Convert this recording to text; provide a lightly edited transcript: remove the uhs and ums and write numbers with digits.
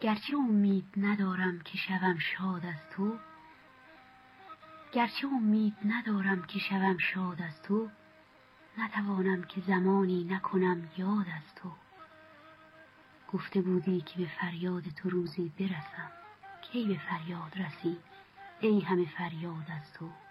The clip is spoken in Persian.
گرچه امید ندارم که شوم شاد از تو، گرچه امید ندارم که شوم شاد از تو، نتوانم که زمانی نکنم یاد از تو. گفته بودی که به فریاد تو روزی برسم، کی به فریاد رسی ای همه فریاد از تو.